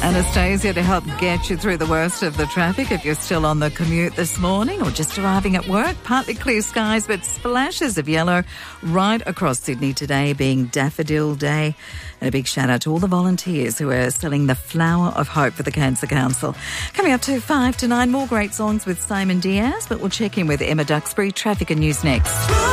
Anastasia to help get you through the worst of the traffic if you're still on the commute this morning or just arriving at work. Partly clear skies, but splashes of yellow right across Sydney today, being Daffodil Day. And a big shout out to all the volunteers who are selling the flower of hope for the Cancer Council. Coming up to 5 to 9, more great songs with Simon Diaz, but we'll check in with Emma Duxbury. Traffic and news next.